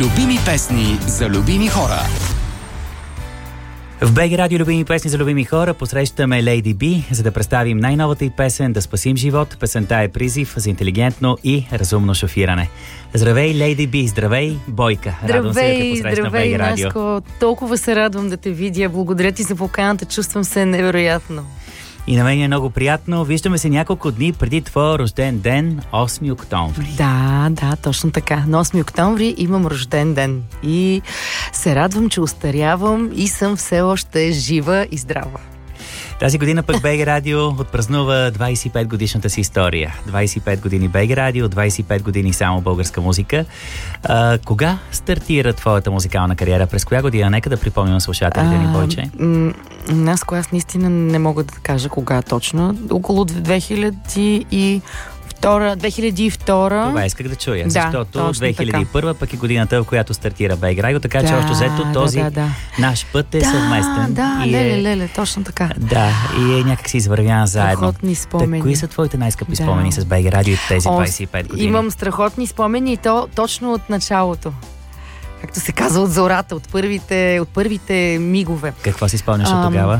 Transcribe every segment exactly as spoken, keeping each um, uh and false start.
Любими песни за любими хора. В БГ Радио любими песни за любими хора посрещаме Лейди Би, за да представим най-новата й песен «Да спасим живот». Песента е призив за интелигентно и разумно шофиране. Здравей, Лейди Би! Здравей, Бойка! Радвам се да те посрещна в БГ Радио. Наско! Толкова се радвам да те видя. Благодаря ти за поканата. Чувствам се невероятно. И на мен е много приятно. Виждаме се няколко дни преди твоя рожден ден, осми октомври. Да, да, точно така. На осми октомври имам рожден ден. И се радвам, че остарявам и съм все още жива и здрава. Тази година пък БГ Радио отпразнува двайсет и пет годишната си история. двайсет и пет години БГ Радио, двайсет и пет години само българска музика. А, кога стартира твоята музикална кариера? През коя година? Нека да припомним на слушателите ни, Бойче. Аз, аз наистина не мога да кажа кога точно. Около две хиляди и две хиляди и втора. Това исках да чуя, да, защото две хиляди и първа пък е годината, в която стартира БГ Радио, така да, че още взето този да, да, да. наш път е да, съвместен. Да, и леле, е, леле, точно така. Да, и е някак си извървян заедно. Страхотни спомени. Так, кои са твоите най-скъпи да. спомени с БГ Радио тези двайсет и пет години? Имам страхотни спомени и то точно от началото. Както се казва, от зората, от първите, от първите мигове. Какво си спомняш от тогава?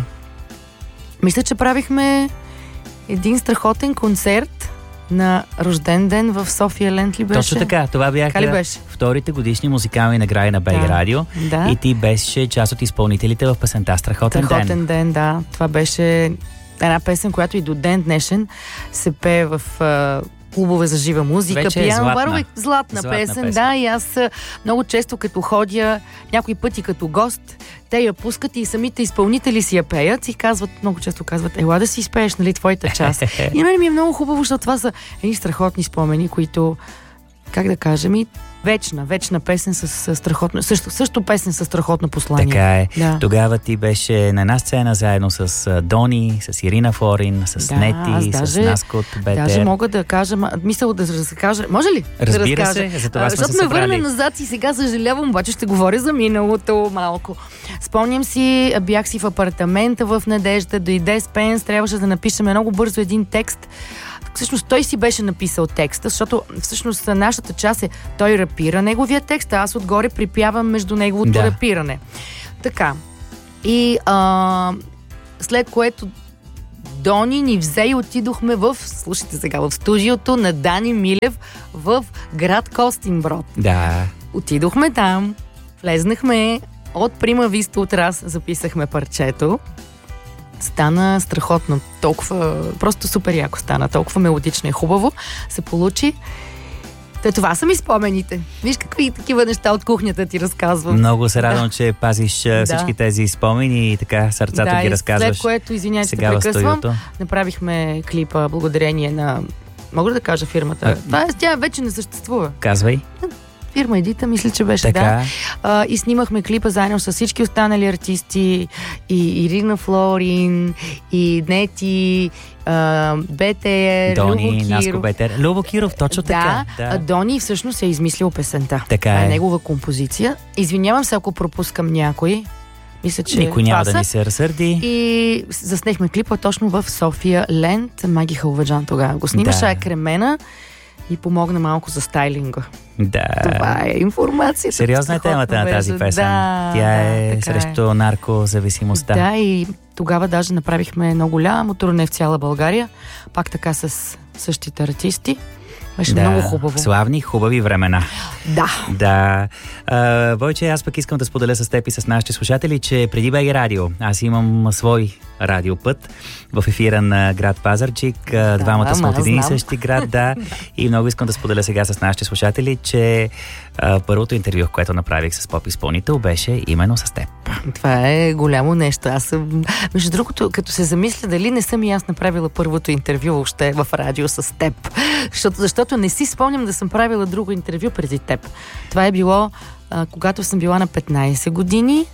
Мисля, че правихме един страхотен концерт на рожден ден в София Ленд ли беше? Точно така, това бяха вторите годишни музикални награди на БГ да. Радио. Да. И ти беше част от изпълнителите в песента Страхотен, Страхотен ден. Страхотен ден, да. Това беше една песен, която и до ден днешен се пее в uh, клубове за жива музика. Вече е пияно, златна. барове, златна, златна песен, песен. Да, и аз много често като ходя, някои пъти като гост, те я пускат и самите изпълнители си я пеят и казват, много често казват, ела да си изпееш, нали, твоята част. И на мен ми е много хубаво, защото това са едни страхотни спомени, които, как да кажем, и вечна, вечна песен с, с страхотно, също, също песен с страхотно послание. Така е. Да. Тогава ти беше на една сцена заедно с Дони, с Ирина Флорин, с да, Нети, даже, с Наско от БТР. Даже мога да кажа, мисля да се кажа, може ли? Разбира да се, за това сме се защото ме събрали. върна назад и сега съжалявам, обаче ще говоря за миналото малко. Спомням си, бях си в апартамента в Надежда, дойде Спенс, трябваше да напишем много бързо един текст. Всъщност той си беше написал текста, защото всъщност нашата част е той рапира неговия текст, а аз отгоре припявам между неговото да. рапиране. Така. И а, след което Дони ни взе и отидохме в, слушайте сега, в студиото на Дани Милев в град Костинброд. Да. Отидохме там, влезнахме от Прима Виста от раз, записахме парчето. Стана страхотно. Толкова, просто супер яко стана. Толкова мелодично и хубаво се получи. Те, това са ми спомените. Виж какви такива неща от кухнята ти разказвам. Много се радвам, да. че пазиш да. всички тези спомени и така сърцата да, ги разказваш. След което, извинявай, че те прекъсвам, направихме клипа благодарение на, мога да кажа фирмата? А, това, тя вече не съществува. Казвай. Фирма Едита, мисля, че беше, така. да. А, и снимахме клипа заедно с всички останали артисти. И Ирина Флорин, и Нети, а, БТР, Дони, Наско БТР. Любо Киров, точно да, така. Да, Дони всъщност е измислил песента. Така е. е негова композиция. Извинявам се, ако пропускам някой. Мисля, че никой няма да ни се разсърди. И заснехме клипа точно в София Ленд. Маги Халваджан тогава го снимаше, да. Кремена и помогна малко за стайлинга. Да. Това е информацията. Сериозна е темата на тази песен. Да, Тя е да, срещу е. наркозависимостта. Да, и тогава даже направихме много голямо турне в цяла България. Пак така с същите артисти. Беше да, много хубаво. Славни, хубави времена. Да. Да. А, Бойче, аз пък искам да споделя с теб и с нашите слушатели, че преди БГ Радио аз имам свой радиопът в ефира на град Пазарджик. Да, двамата сме от един и същи град, да. И много искам да споделя сега с нашите слушатели, че а, първото интервю, което направих с поп-изпълнител, беше именно с теб. Това е голямо нещо. Аз съм, между другото, като се замисля дали не съм и аз направила първото интервю въобще в радио с теб. Защото, защото не си спомням да съм правила друго интервю преди теб. Това е било, а, когато съм била на петнайсет години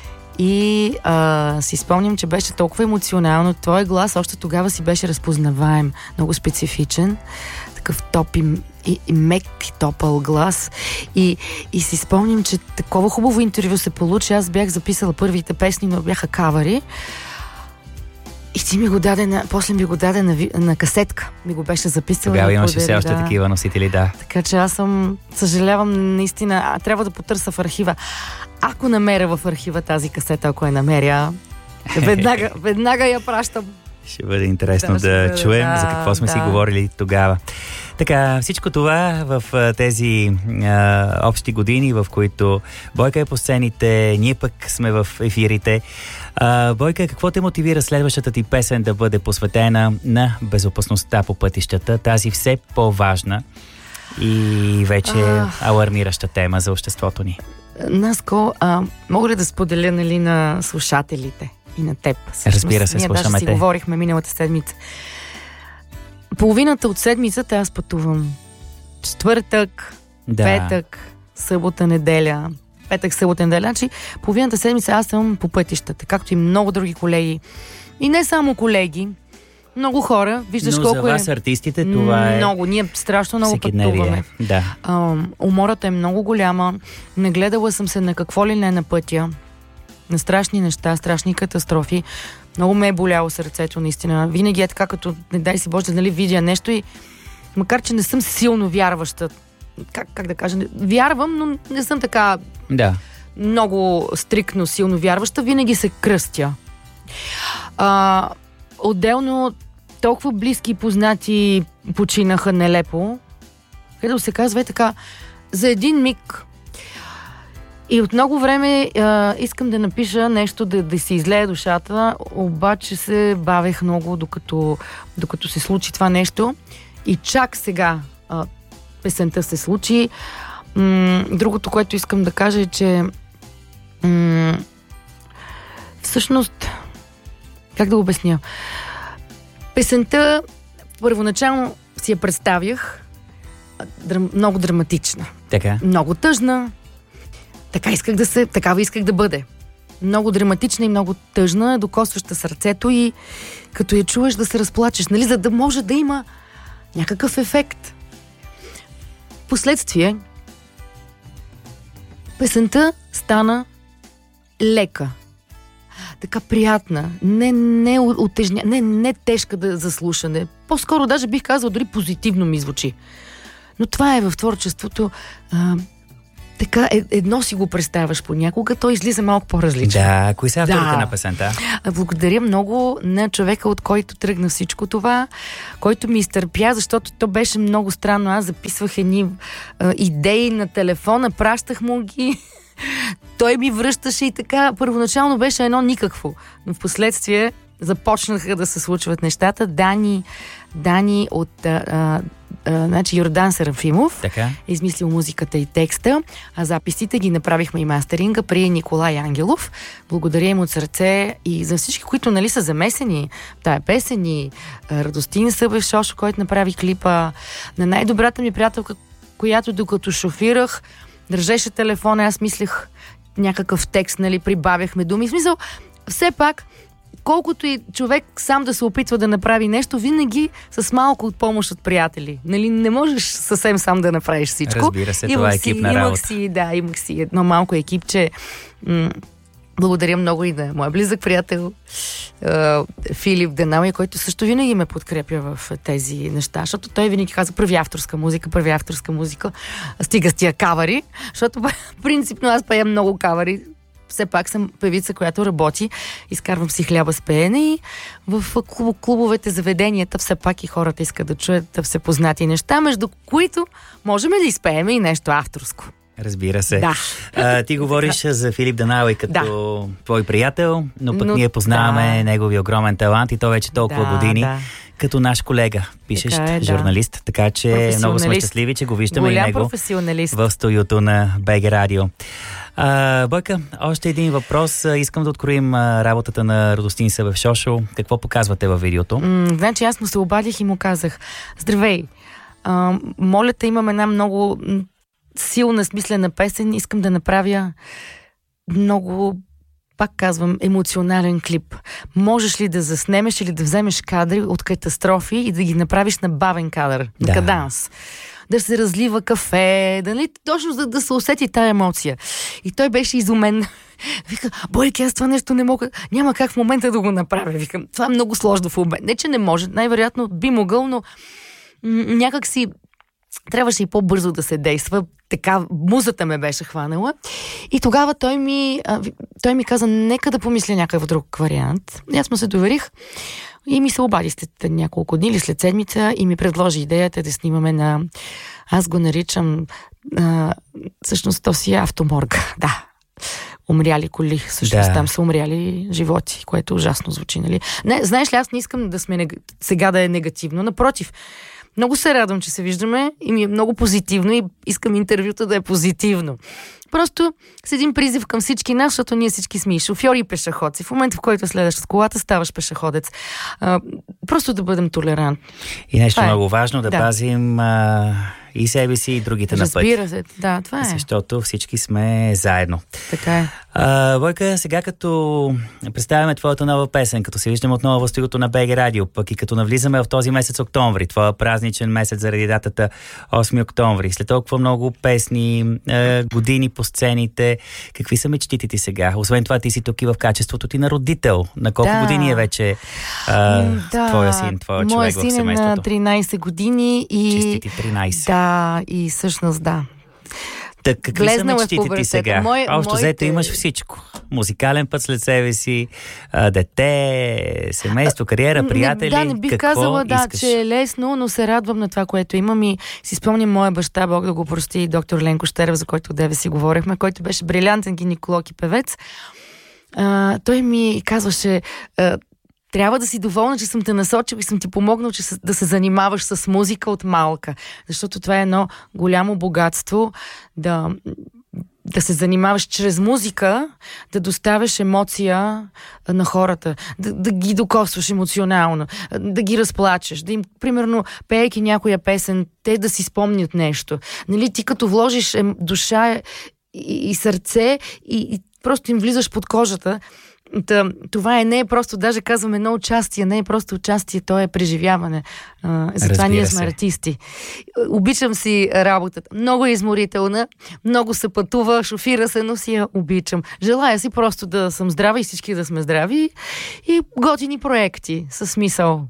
и а, си спомням, че беше толкова емоционално. Твой глас още тогава си беше разпознаваем, много специфичен, такъв топ и, и, и мек и топъл глас. И, и си спомням, че такова хубаво интервю се получи. Аз бях записала първите песни, но бяха кавари. И ти ми го даде, на, после ми го даде на, на касетка. Ми го беше записала. Тогава имаше все още да. такива носители, да. Така че аз съм, съжалявам наистина, а, трябва да потърся в архива. Ако намеря в архива тази касета, ако я намеря, веднага, веднага я пращам. Ще бъде интересно да, да, да чуем да, за какво сме да. си говорили тогава. Така, всичко това в а, тези а, общи години, в които Бойка е по сцените, ние пък сме в ефирите. А, Бойка, какво те мотивира следващата ти песен да бъде посветена на безопасността по пътищата, тази все по-важна и вече а... алармираща тема за обществото ни? Наско, а, мога ли да споделя, нали, на слушателите и на теб? Всъщност, разбира се, ние слушаме даже си те. говорихме миналата седмица. Половината от седмицата аз пътувам. Четвъртък, Да. петък, събота, неделя. Петък, събота, неделя. Значи, половината седмица аз съм по пътищата, както и много други колеги. И не само колеги, много хора. Виждаш Но колко за вас, е... артистите, това е много. Ние страшно много всекидневие. пътуваме. Да. А, умората е много голяма. Нагледала съм се на какво ли не на пътя. На страшни неща, страшни катастрофи. Много ме е боляло сърцето, наистина. Винаги е така, като не дай си Боже, нали, видя нещо и макар, че не съм силно вярваща, как, как да кажа, вярвам, но не съм така Да. много стриктно силно вярваща, винаги се кръстя. А, отделно толкова близки и познати починаха нелепо, където се казва е така, за един миг. И от много време а, искам да напиша нещо, да, да си излея душата, обаче се бавех много, докато, докато се случи това нещо. И чак сега а, песента се случи. М- другото, което искам да кажа е, че м- всъщност, как да го обясня? Песента първоначално си я представях драм, много драматична. Така. Много тъжна. Така исках да се, такава исках да бъде. Много драматична и много тъжна, докосваща сърцето и като я чуеш да се разплачеш, нали, за да може да има някакъв ефект. Последствие песента стана лека. Така приятна, не, не отежня, не, не тежка да, за слушане. По-скоро даже бих казал, дори позитивно ми звучи. Но това е в творчеството. А, така, едно си го представяш понякога, той излиза малко по-различно. Да, кои са авторите Да. на песента? Благодаря много на човека, от който тръгна всичко това, който ми изтърпя, защото то беше много странно. Аз записвах едни а, идеи на телефона, пращах му ги, той ми връщаше и така. Първоначално беше едно никакво, но в последствие започнаха да се случват нещата. Дани, Дани от а, а, а, значи Йордан Серафимов Така. измислил музиката и текста, а записите ги направихме и мастеринга при Николай Ангелов. Благодаря им от сърце и за всички, които, нали, са замесени в тая песен, и Радостин Събев Шошо, който направи клипа, на най-добрата ми приятелка, която докато шофирах, държеше телефона, аз мислех някакъв текст, нали, прибавяхме думи. В смисъл, все пак, колкото и човек сам да се опитва да направи нещо, винаги с малко от помощ от приятели. Нали, не можеш съвсем сам да направиш всичко. Разбира се, това е екипна имах работа. Си, да, имах си едно малко екипче. М- благодаря много и на моя близък приятел uh, Филип Денауи, който също винаги ме подкрепя в тези неща, защото той винаги каза: прави авторска музика, прави авторска музика, стига с тия кавари, защото принципно аз пея много кавари. Все пак съм певица, която работи, изкарвам си хляба с пеене и в клуб, клубовете, заведенията все пак и хората искат да чуят всепознати неща, между които можем да изпеем и нещо авторско. Разбира се. Да. А, ти говориш за Филип Денауи като да. твой приятел, но пък но, ние познаваме да. неговия огромен талант и то вече толкова да, години. Да. Като наш колега, пишещ така е, да. журналист, така че много сме щастливи, че го виждаме Голям и него професионалист в студиото на БГ Радио. А, Бойка, още един въпрос. Искам да откроим а, работата на Радостин Събев Шошо. Какво показвате във видеото? М, значи аз му се обадих и му казах: здравей, а, моля те, имам една много м, силна, смислена песен, искам да направя много, пак казвам, емоционален клип. Можеш ли да заснемеш или да вземеш кадри от катастрофи и да ги направиш на бавен кадър, да. на каданс? Да се разлива кафе, да, нали, точно за да се усети тая емоция. И той беше изумен. Вика, Бойки, аз това нещо не мога, няма как в момента да го направя. Викам, това е много сложно в момент. Не, че не може, най-вероятно би могъл, но м- някак си трябваше и по-бързо да се действа. Така, музата ме беше хванала. И тогава той ми, а, той ми каза, нека да помисля някакъв друг вариант. И аз му се доверих и ми се обади след няколко дни или след седмица и ми предложи идеята да снимаме на... Аз го наричам... А, всъщност то си е автоморг. Да. Умряли коли. Всъщност да. Там са умряли животи, което ужасно звучи, нали? Не, знаеш ли, аз не искам да сме нег... сега да е негативно. Напротив, много се радвам, че се виждаме и ми е много позитивно и искам интервюта да е позитивно. Просто с един призив към всички нас, защото ние всички сме и шофьори и пешеходци. В момента, в който следваш с колата, ставаш пешеходец. А, просто да бъдем толерантни. И нещо това много е важно, да, да. пазим а, и себе си, и другите на път. Разбира се, да, това е. Защото всички сме заедно. Така е. А, Бойка, сега като представяме твоята нова песен, като се виждаме отново в студиото на БГ Радио, пък и като навлизаме в този месец октомври, твоя празничен месец заради датата осми октомври, след толкова много песни, е, години по сцените, какви са мечтите ти сега? Освен това, ти си тук и в качеството ти на родител. На колко да. години е вече а, да. твоя син, твоя човек в семейството? Моя син е на тринайсет години и... Честити тринайсет. Да, и всъщност да. Так, какви Влезнал са мечтите ти сега? Мой, Общо моите... взето имаш всичко. Музикален път след себе си, а, дете, семейство, кариера, приятели. Да, не бих какво казала, да, искаш? че е лесно, но се радвам на това, което имам и си спомням моя баща, Бог да го прости, доктор Ленко Щерев, за който деве си говорихме, който беше брилянтен гинеколог и певец. А, той ми казваше... А, трябва да си доволна, че съм те насочил и съм ти помогнал, че да се занимаваш с музика от малка. Защото това е едно голямо богатство да, да се занимаваш чрез музика, да доставяш емоция на хората, да, да ги докосваш емоционално, да ги разплачеш, да им, примерно, пеейки някоя песен, те да си спомнят нещо. Нали, ти като вложиш душа и, и сърце и, и просто им влизаш под кожата, Та, това е не е просто, даже казваме едно участие, не е просто участие, то е преживяване. А, затова ние сме артисти. Обичам си работата. Много е изморителна, много се пътува, шофира се, но си я обичам. Желая си просто да съм здрава и всички да сме здрави и готини проекти със смисъл.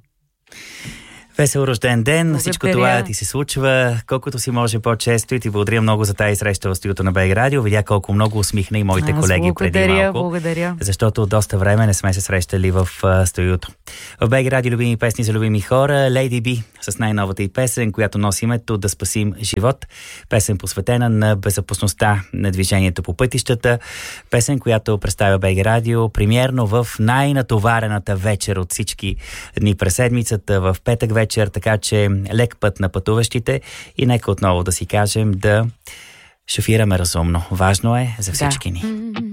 Весел рожден ден, всичко това ти се случва, колкото си може по-често и ти благодаря много за тази среща в студиото на БГ Радио. Видя колко много усмихна и моите Аз колеги преди малко. Благодаря. Защото доста време не сме се срещали в uh, студиото. В БГ Радио любими песни за любими хора. Lady B с най-новата и песен, която носи името "Да спасим живот". Песен посветена на безопасността на движението по пътищата. Песен, която представя БГ Радио премиерно в най-натоварената вечер от всички дни през седмицата, в петък вечер. Така че лек път на пътуващите и нека отново да си кажем да шофираме разумно. Важно е за всички ни.